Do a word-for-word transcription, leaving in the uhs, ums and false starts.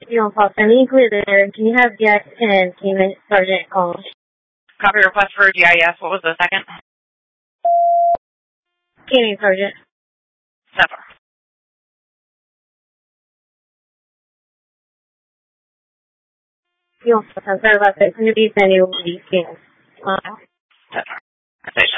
You don't pause. Sending you clear there. Can you have D I S ten? Can you Sergeant call? Copy request for D I S. What was the second? Can Sergeant? Seven. You don't pause. I'm sorry about that. Can you be sending you these things? Uh, Seven. Station.